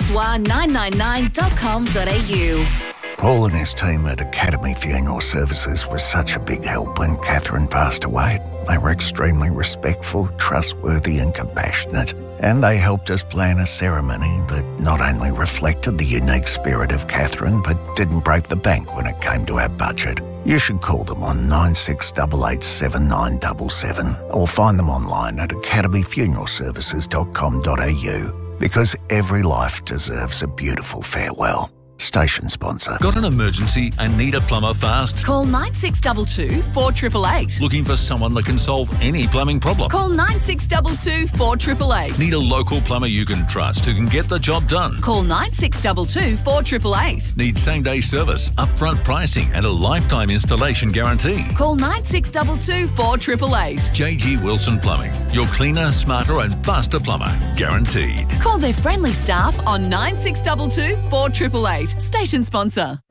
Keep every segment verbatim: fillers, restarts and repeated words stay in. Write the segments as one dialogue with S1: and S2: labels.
S1: S W A nine nine nine dot com dot a u.
S2: Paul and his team at Academy Funeral Services was such a big help when Catherine passed away. They were extremely respectful, trustworthy and compassionate, and they helped us plan a ceremony that not only reflected the unique spirit of Catherine, but didn't break the bank when it came to our budget. You should call them on nine six eight eight seven nine seven seven or find them online at academy funeral services dot com dot a u, because every life deserves a beautiful farewell. Station sponsor.
S3: Got an emergency and need a plumber fast?
S1: Call nine six two two, four eight eight eight.
S3: Looking for someone that can solve any plumbing problem?
S1: Call nine six two two, four eight eight eight.
S3: Need a local plumber you can trust who can get the job done?
S1: Call nine six two two, four eight eight eight.
S3: Need same-day service, upfront pricing and a lifetime installation guarantee?
S1: Call nine six two two, four eight eight eight.
S3: J G Wilson Plumbing. Your cleaner, smarter and faster plumber. Guaranteed.
S1: Call their friendly staff on nine six two two, four eight eight eight. Station sponsor.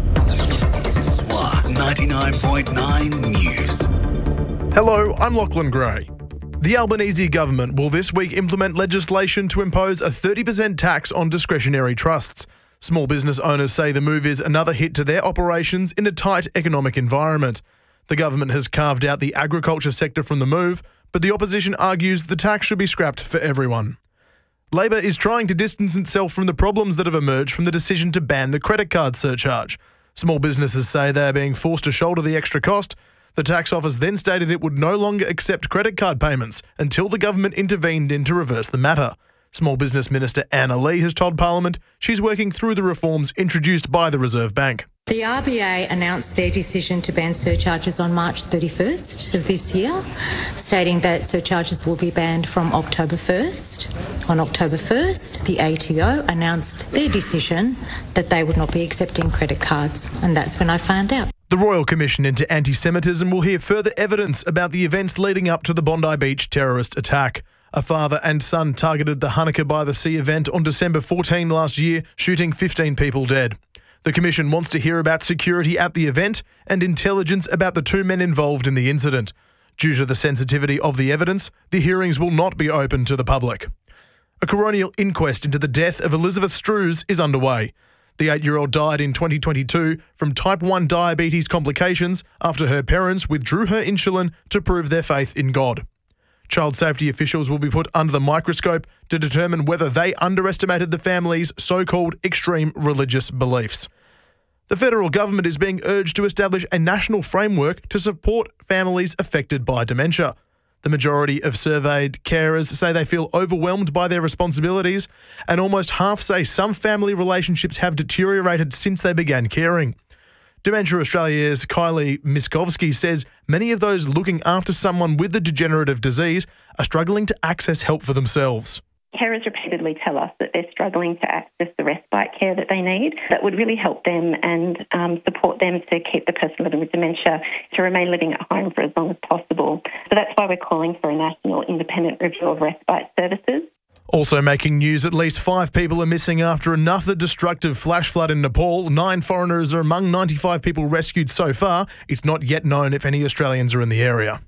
S4: S W A ninety-nine point nine News.
S5: Hello, I'm Lachlan Gray. The Albanese government will this week implement legislation to impose a thirty percent tax on discretionary trusts. Small business owners say the move is another hit to their operations in a tight economic environment. The government has carved out the agriculture sector from the move, but the opposition argues the tax should be scrapped for everyone. Labor is trying to distance itself from the problems that have emerged from the decision to ban the credit card surcharge. Small businesses say they are being forced to shoulder the extra cost. The tax office then stated it would no longer accept credit card payments until the government intervened in to reverse the matter. Small Business Minister Anna Lee has told Parliament she's working through the reforms introduced by the Reserve Bank.
S6: The R B A announced their decision to ban surcharges on March thirty-first of this year, stating that surcharges will be banned from October first. On October first, the A T O announced their decision that they would not be accepting credit cards, and that's when I found out.
S5: The Royal Commission into Anti-Semitism will hear further evidence about the events leading up to the Bondi Beach terrorist attack. A father and son targeted the Hanukkah by the Sea event on December fourteenth last year, shooting fifteen people dead. The Commission wants to hear about security at the event and intelligence about the two men involved in the incident. Due to the sensitivity of the evidence, the hearings will not be open to the public. A coronial inquest into the death of Elizabeth Strews is underway. The eight-year-old died in twenty twenty-two from type one diabetes complications after her parents withdrew her insulin to prove their faith in God. Child safety officials will be put under the microscope to determine whether they underestimated the family's so-called extreme religious beliefs. The federal government is being urged to establish a national framework to support families affected by dementia. The majority of surveyed carers say they feel overwhelmed by their responsibilities, and almost half say some family relationships have deteriorated since they began caring. Dementia Australia's Kylie Miskovsky says many of those looking after someone with the degenerative disease are struggling to access help for themselves.
S7: Carers repeatedly tell us that they're struggling to access the respite care that they need that would really help them and um, support them to keep the person living with dementia to remain living at home for as long as possible. So that's why we're calling for a national independent review of respite services.
S5: Also making news, at least five people are missing after another destructive flash flood in Nepal. Nine foreigners are among ninety-five people rescued so far. It's not yet known if any Australians are in the area.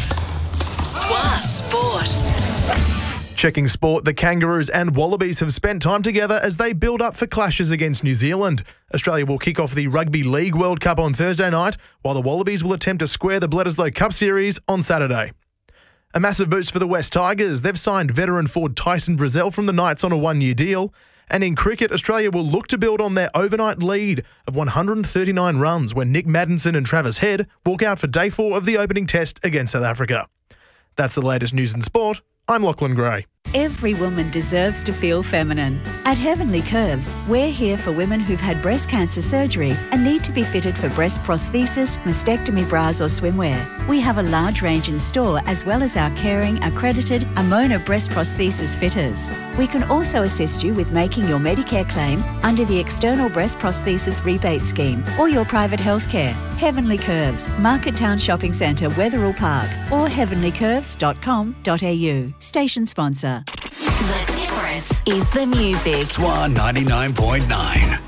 S1: S W A Sport.
S5: Checking sport, the Kangaroos and Wallabies have spent time together as they build up for clashes against New Zealand. Australia will kick off the Rugby League World Cup on Thursday night, while the Wallabies will attempt to square the Bledisloe Cup Series on Saturday. A massive boost for the West Tigers. They've signed veteran forward Tyson Frizzell from the Knights on a one-year deal. And in cricket, Australia will look to build on their overnight lead of one hundred thirty-nine runs when Nick Maddinson and Travis Head walk out for day four of the opening test against South Africa. That's the latest news in sport. I'm Lachlan Gray.
S8: Every woman deserves to feel feminine. At Heavenly Curves, we're here for women who've had breast cancer surgery and need to be fitted for breast prosthesis, mastectomy bras or swimwear. We have a large range in store, as well as our caring, accredited Amona breast prosthesis fitters. We can also assist you with making your Medicare claim under the External Breast Prosthesis Rebate Scheme or your private healthcare. Heavenly Curves, Market Town Shopping Centre, Wetherill Park, or heavenly curves dot com dot a u. Station sponsor.
S1: The difference is the music.
S4: S W A ninety-nine point nine.